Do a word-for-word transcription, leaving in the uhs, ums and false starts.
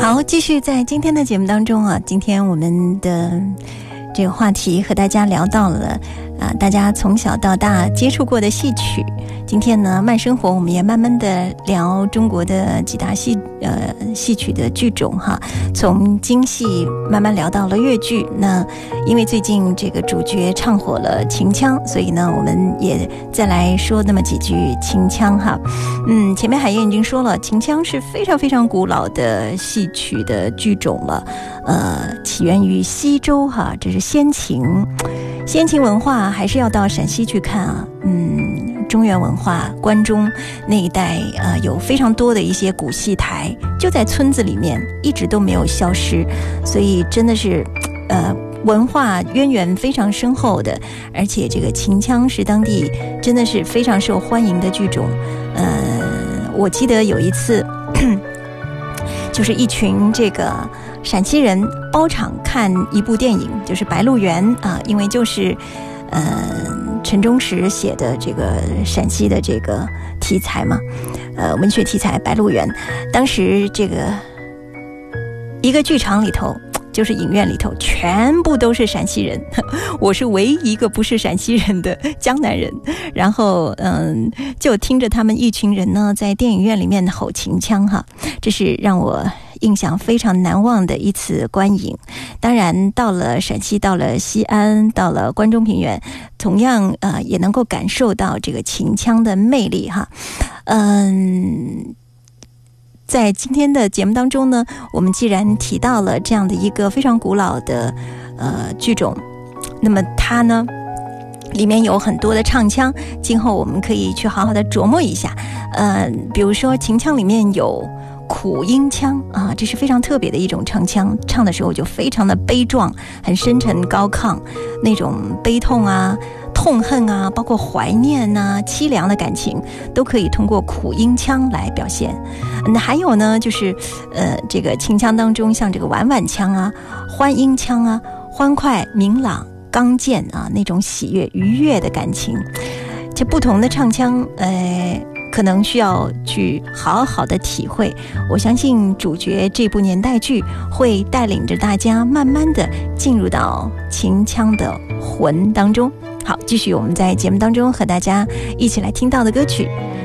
好，继续在今天的节目当中啊，今天我们的这个话题和大家聊到了啊，大家从小到大接触过的戏曲。今天呢，慢生活我们也慢慢的聊中国的几大戏呃戏曲的剧种哈，从京戏慢慢聊到了越剧。那因为最近这个主角唱火了秦腔，所以呢，我们也再来说那么几句秦腔哈。嗯，前面海燕已经说了，秦腔是非常非常古老的戏曲的剧种了，呃，起源于西周哈，这是先秦。先秦文化还是要到陕西去看啊，嗯，中原文化关中那一带呃有非常多的一些古戏台，就在村子里面，一直都没有消失，所以真的是呃文化渊源非常深厚的，而且这个秦腔是当地真的是非常受欢迎的剧种。呃，我记得有一次，就是一群这个陕西人包场看一部电影，就是《白鹿原》啊，因为就是呃陈忠实写的这个陕西的这个题材嘛，呃文学题材《白鹿原》，当时这个一个剧场里头，就是影院里头全部都是陕西人，我是唯一一个不是陕西人的江南人，然后嗯，就听着他们一群人呢在电影院里面吼秦腔哈，这是让我印象非常难忘的一次观影。当然到了陕西，到了西安，到了关中平原，同样呃也能够感受到这个秦腔的魅力哈。嗯，在今天的节目当中呢，我们既然提到了这样的一个非常古老的呃剧种，那么它呢里面有很多的唱腔，今后我们可以去好好的琢磨一下。呃，比如说秦腔里面有苦音腔啊，这是非常特别的一种唱腔，唱的时候就非常的悲壮，很深沉高亢，那种悲痛啊、痛恨啊，包括怀念啊、凄凉的感情，都可以通过苦音腔来表现。那还有呢，就是呃，这个秦腔当中，像这个婉婉腔啊、欢音腔啊，欢快、明朗、刚健啊，那种喜悦、愉悦的感情。这不同的唱腔，呃。可能需要去好好的体会，我相信主角这部年代剧会带领着大家慢慢的进入到秦腔的魂当中。好，继续我们在节目当中和大家一起来听到的歌曲，